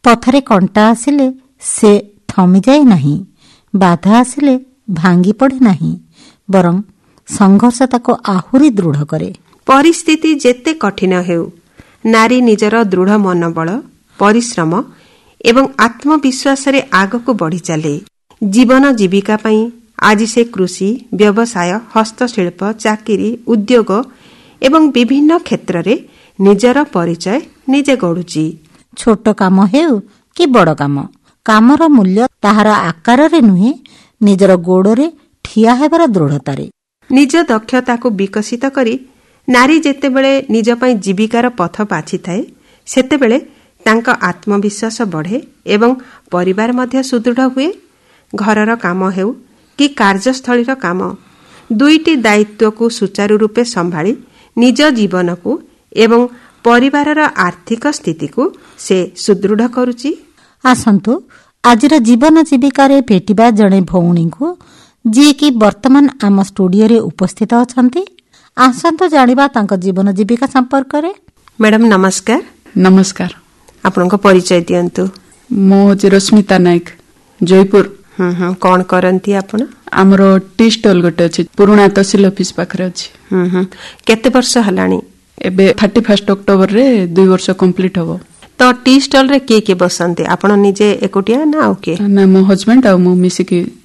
ପଥରେ କଣ୍ଟା ଆସିଲେ ସେ ଥମିଯାଏ ନାହିଁ, ବାଧା ଆସିଲେ ଭାଙ୍ଗି ପଡ଼େ ନାହିଁ, ବରଂ ସଂଘର୍ଷ ତାକୁ ଆହୁରି ଦୃଢ଼ କରେ। ପରିସ୍ଥିତି ଯେତେ କଠିନ ହେଉ, ନାରୀ ନିଜର ଦୃଢ଼ ମନୋବଳ, ପରିଶ୍ରମ ଏବଂ ଆତ୍ମବିଶ୍ୱାସରେ ଆଗକୁ ବଢ଼ି ଚାଲେ। ଜୀବନ ଜୀବିକା ପାଇଁ ଆଜି ସେ କୃଷି, ବ୍ୟବସାୟ, ହସ୍ତଶିଳ୍ପ, ଚାକିରି, ଉଦ୍ୟୋଗ ଏବଂ ବିଭିନ୍ନ କ୍ଷେତ୍ରରେ ନିଜର ପରିଚୟ ନିଜେ ଗଢ଼ୁଛି। ଛୋଟ କାମ ହେଉ କି ବଡ଼ କାମ, କାମର ମୂଲ୍ୟ ତାହାର ଆକାରରେ ନୁହେଁ, ନିଜର ଗୋଡ଼ରେ ଠିଆ ହେବାର ଦୃଢ଼ତାରେ। ନିଜ ଦକ୍ଷତାକୁ ବିକଶିତ କରି ନାରୀ ଯେତେବେଳେ ନିଜ ପାଇଁ ଜୀବିକାର ପଥ ବାଛିଥାଏ, ସେତେବେଳେ ତାଙ୍କ ଆତ୍ମବିଶ୍ୱାସ ବଢ଼େ ଏବଂ ପରିବାର ମଧ୍ୟ ସୁଦୃଢ଼ ହୁଏ। ଘରର କାମ ହେଉ କି କାର୍ଯ୍ୟସ୍ଥଳୀର କାମ, ଦୁଇଟି ଦାୟିତ୍ୱକୁ ସୁଚାରୁ ରୂପେ ସମ୍ଭାଳି ନିଜ ଜୀବନକୁ ଏବଂ ପରିବାରର ଆର୍ଥିକ ସ୍ଥିତିକୁ ସେ ସୁଦୃଢ଼ କରୁଛି। ଆସନ୍ତୁ ଆଜିର ଜୀବନ ଜୀବିକାରେ ଭେଟିବା ଜଣେ ଭଉଣୀଙ୍କୁ, ଯିଏକି ବର୍ତ୍ତମାନ ଆମ ଷ୍ଟୁଡିଓରେ ଉପସ୍ଥିତ ଅଛନ୍ତି। ଆସନ୍ତୁ ଜାଣିବା ତାଙ୍କ ଜୀବନ ଜୀବିକା ସମ୍ପର୍କରେ। ମ୍ୟାଡାମ ନମସ୍କାର। ନମସ୍କାର। ଆପଣଙ୍କ ପରିଚୟ ଦିଅନ୍ତୁ। ମୁଁ ହେଉଛି ରଶ୍ମିତା ନାୟକ, ଜୟପୁର। କଣ କରନ୍ତି ଆପଣ? ଆମର ଟି ଷ୍ଟଲ ଗୋଟେ ଅଛି, ପୁରୁଣା ତହସିଲ ଅଫିସ ପାଖରେ ଅଛି। କେତେ ବର୍ଷ ହେଲାଣି? ଏବେ 31 ଅକ୍ଟୋବରରେ 2 ବର୍ଷ କମ୍ପ୍ଲିଟ ହବ। ତ ଟି ଷ୍ଟଲ ରେ କିଏ କିଏ ବସନ୍ତି? ଆପଣ ନିଜେ ଏକୁଟିଆ ନା ଆଉ କିଏ? ନା, ମୋ ହଜବେଣ୍ଡ ଆଉ ମୁଁ ମିଶିକି